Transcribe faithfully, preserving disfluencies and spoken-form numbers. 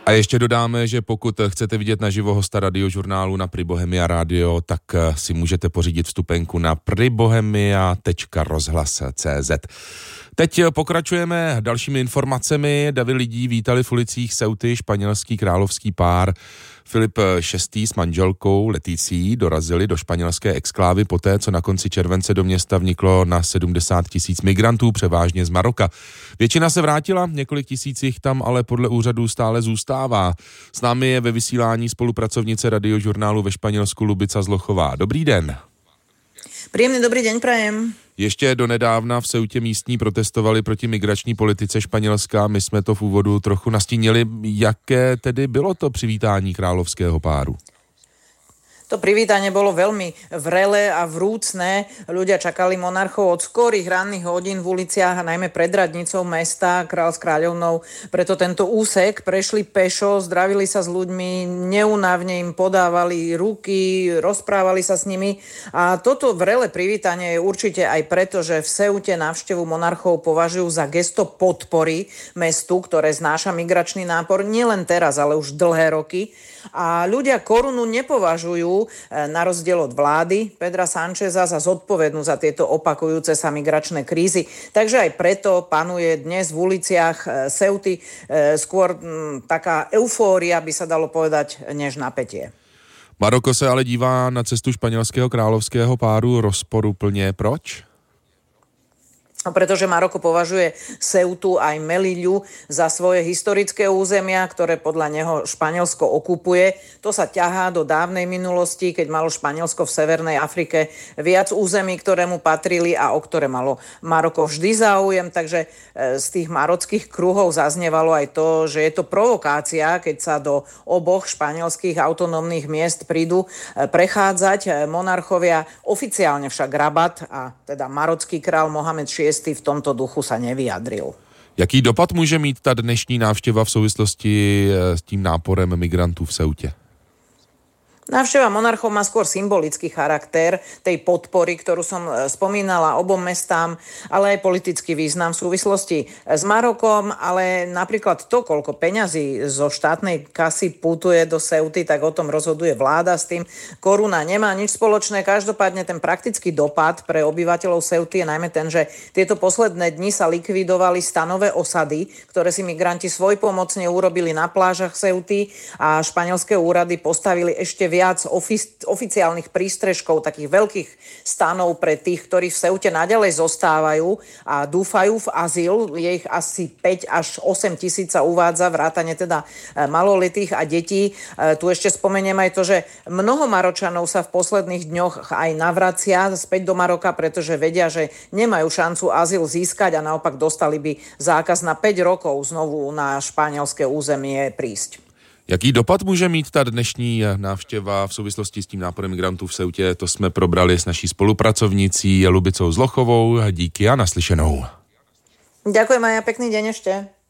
A ještě dodáme, že pokud chcete vidět naživo hosta radiožurnálu na Pri Bohemia Radio, tak si můžete pořídit vstupenku na pribohemia tečka rozhlas tečka cé zet. Teď pokračujeme dalšími informacemi. Davy lidí vítali v ulicích Ceuty španělský královský pár. Filip šestý s manželkou Leticí dorazili do španělské exklávy poté, co na konci července do města vniklo na sedmdesát tisíc migrantů, převážně z Maroka. Většina se vrátila, několik tisíc jich tam ale podle úřadů stále zůstává. S námi je ve vysílání spolupracovnice radiožurnálu ve Španělsku Lubica Zlochová. Dobrý den. Príjemný dobrý deň prajem. Ještě donedávna v Ceutě místní protestovali proti migrační politice Španělska. My jsme to v úvodu trochu nastínili. Jaké tedy bylo to přivítání královského páru? To privítanie bolo veľmi vrelé a vrúcne. Ľudia čakali monarchov od skorých ranných hodín v uliciach a najmä pred radnicou mesta Král s kráľovnou. Preto tento úsek prešli pešo, zdravili sa s ľuďmi, neúnavne im podávali ruky, rozprávali sa s nimi. A toto vrelé privítanie je určite aj preto, že v Ceute návštevu monarchov považujú za gesto podpory mestu, ktoré znáša migračný nápor nielen teraz, ale už dlhé roky. A ľudia korunu nepovažujú na rozdiel od vlády Pedra Sáncheza za zodpovednú za tieto opakujúce sa migračné krízy. Takže aj preto panuje dnes v uliciach Ceuty skôr taká eufória, by sa dalo povedať, než napätie. Maroko se ale dívá na cestu španělského královského páru rozporuplně. Proč? Pretože Maroko považuje Ceutu aj Melillu za svoje historické územia, ktoré podľa neho Španielsko okupuje. To sa ťahá do dávnej minulosti, keď malo Španielsko v Severnej Afrike viac území, ktoré mu patrili a o ktoré malo Maroko vždy záujem. Takže z tých marockých kruhov zaznievalo aj to, že je to provokácia, keď sa do oboch španielských autonómnych miest prídu prechádzať monarchovia. Oficiálne však Rabat a teda marocký král Mohamed šiesty v tomto duchu sa nevyjadril. Jaký dopad může mít ta dnešní návštěva v souvislosti s tím náporem migrantů v Ceutě? Návšteva monarchov má skôr symbolický charakter tej podpory, ktorú som spomínala obom mestám, ale aj politický význam v súvislosti s Marokom, ale napríklad to, koľko peňazí zo štátnej kasy putuje do Ceuty, tak o tom rozhoduje vláda, s tým koruna nemá nič spoločné. Každopádne ten praktický dopad pre obyvateľov Ceuty je najmä ten, že tieto posledné dni sa likvidovali stanové osady, ktoré si migranti svojpomocne urobili na plážach Ceuty a španielské úrady postavili ešte viac ofic- oficiálnych prístrežkov, takých veľkých stanov pre tých, ktorí v Ceute naďalej zostávajú a dúfajú v azyl. Je ich asi päť až osem tisíc sa uvádza, vrátane teda maloletých a detí. E, tu ešte spomeniem aj to, že mnoho Maročanov sa v posledných dňoch aj navracia späť do Maroka, pretože vedia, že nemajú šancu azyl získať a naopak dostali by zákaz na päť rokov znovu na španielské územie prísť. Jaký dopad může mít ta dnešní návštěva v souvislosti s tím náporem migrantů v Ceutě? To jsme probrali s naší spolupracovnicí Lubicou Zlochovou. Díky a naslyšenou. Ďakujem aj ja, pekný deň ešte.